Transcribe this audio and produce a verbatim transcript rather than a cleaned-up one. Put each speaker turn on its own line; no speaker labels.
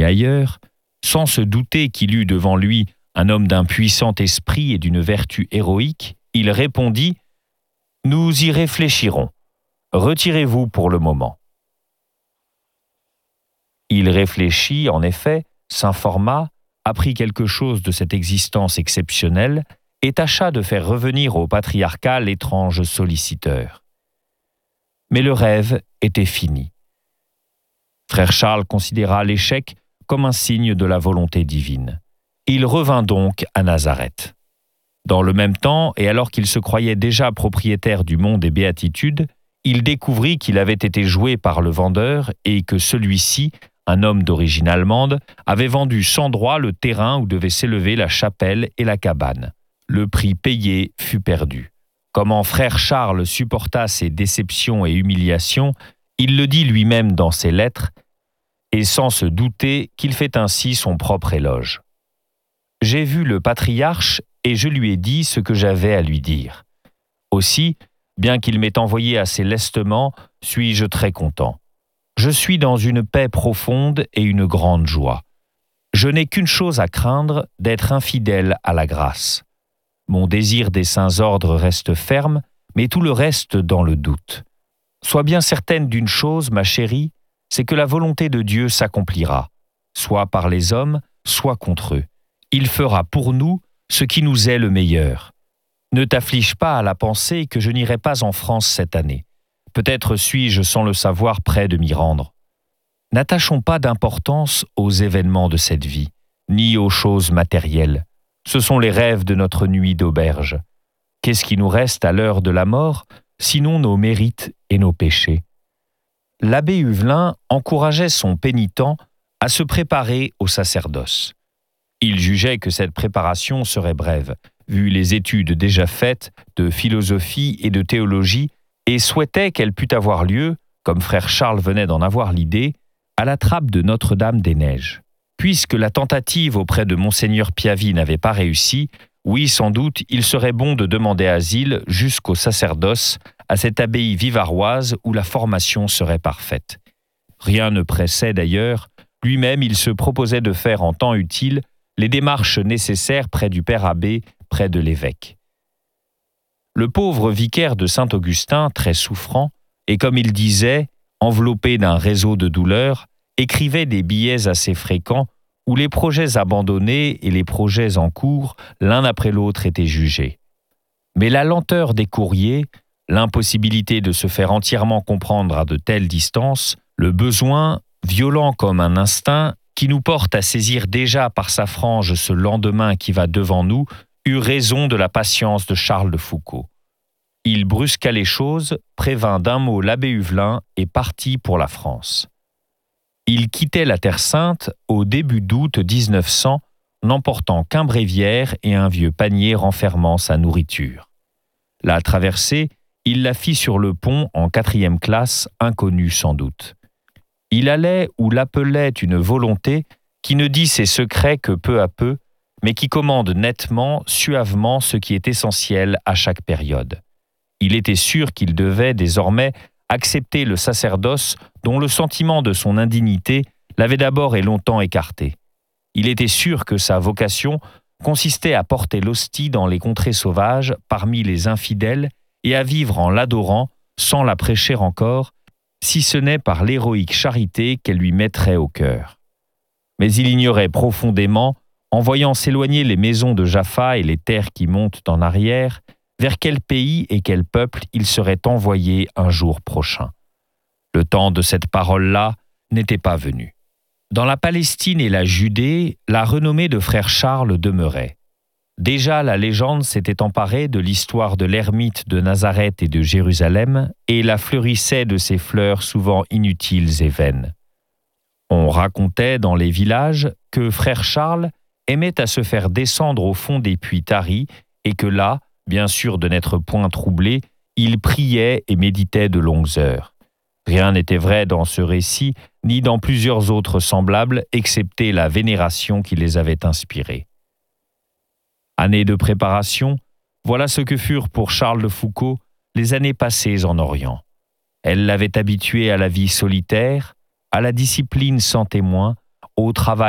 ni ailleurs, sans se douter qu'il eût devant lui un homme d'un puissant esprit et d'une vertu héroïque, il répondit « Nous y réfléchirons. Retirez-vous pour le moment. » Il réfléchit, en effet, s'informa, apprit quelque chose de cette existence exceptionnelle et tâcha de faire revenir au patriarcat l'étrange solliciteur. Mais le rêve était fini. Frère Charles considéra l'échec comme un signe de la volonté divine. Il revint donc à Nazareth. Dans le même temps, et alors qu'il se croyait déjà propriétaire du mont des Béatitudes, il découvrit qu'il avait été joué par le vendeur et que celui-ci, un homme d'origine allemande, avait vendu sans droit le terrain où devaient s'élever la chapelle et la cabane. Le prix payé fut perdu. Comment frère Charles supporta ces déceptions et humiliations, il le dit lui-même dans ses lettres, et sans se douter qu'il fait ainsi son propre éloge. « J'ai vu le patriarche et je lui ai dit ce que j'avais à lui dire. Aussi, bien qu'il m'ait envoyé assez lestement, suis-je très content. Je suis dans une paix profonde et une grande joie. Je n'ai qu'une chose à craindre, d'être infidèle à la grâce. Mon désir des saints ordres reste ferme, mais tout le reste dans le doute. Sois bien certaine d'une chose, ma chérie, c'est que la volonté de Dieu s'accomplira, soit par les hommes, soit contre eux. Il fera pour nous ce qui nous est le meilleur. Ne t'afflige pas à la pensée que je n'irai pas en France cette année. Peut-être suis-je sans le savoir près de m'y rendre. N'attachons pas d'importance aux événements de cette vie, ni aux choses matérielles. Ce sont les rêves de notre nuit d'auberge. Qu'est-ce qui nous reste à l'heure de la mort, sinon nos mérites et nos péchés? L'abbé Huvelin encourageait son pénitent à se préparer au sacerdoce. Il jugeait que cette préparation serait brève, vu les études déjà faites de philosophie et de théologie, et souhaitait qu'elle pût avoir lieu, comme frère Charles venait d'en avoir l'idée, à la trappe de Notre-Dame-des-Neiges. Puisque la tentative auprès de Monseigneur Piavi n'avait pas réussi, oui, sans doute, il serait bon de demander asile jusqu'au sacerdoce à cette abbaye vivaroise où la formation serait parfaite. Rien ne pressait d'ailleurs, lui-même il se proposait de faire en temps utile les démarches nécessaires près du père abbé, près de l'évêque. Le pauvre vicaire de Saint-Augustin, très souffrant, et comme il disait, enveloppé d'un réseau de douleurs, écrivait des billets assez fréquents où les projets abandonnés et les projets en cours, l'un après l'autre, étaient jugés. Mais la lenteur des courriers, l'impossibilité de se faire entièrement comprendre à de telles distances, le besoin, violent comme un instinct, qui nous porte à saisir déjà par sa frange ce lendemain qui va devant nous, eut raison de la patience de Charles de Foucauld. Il brusqua les choses, prévint d'un mot l'abbé Huvelin et partit pour la France. Il quittait la Terre Sainte au début d'août dix-neuf cents, n'emportant qu'un bréviaire et un vieux panier renfermant sa nourriture. La traversée, il la fit sur le pont en quatrième classe, inconnue sans doute. Il allait où l'appelait une volonté qui ne dit ses secrets que peu à peu, mais qui commande nettement, suavement ce qui est essentiel à chaque période. Il était sûr qu'il devait désormais accepter le sacerdoce dont le sentiment de son indignité l'avait d'abord et longtemps écarté. Il était sûr que sa vocation consistait à porter l'hostie dans les contrées sauvages parmi les infidèles et à vivre en l'adorant sans la prêcher encore, si ce n'est par l'héroïque charité qu'elle lui mettrait au cœur. Mais il ignorait profondément, en voyant s'éloigner les maisons de Jaffa et les terres qui montent en arrière, vers quel pays et quel peuple il serait envoyé un jour prochain. Le temps de cette parole-là n'était pas venu. Dans la Palestine et la Judée, la renommée de frère Charles demeurait. Déjà la légende s'était emparée de l'histoire de l'ermite de Nazareth et de Jérusalem et la fleurissait de ses fleurs souvent inutiles et vaines. On racontait dans les villages que frère Charles aimait à se faire descendre au fond des puits taris et que là, bien sûr de n'être point troublé, il priait et méditait de longues heures. Rien n'était vrai dans ce récit, ni dans plusieurs autres semblables, excepté la vénération qui les avait inspirés. Années de préparation, voilà ce que furent pour Charles de Foucauld les années passées en Orient. Elles l'avaient habitué à la vie solitaire, à la discipline sans témoin, au travail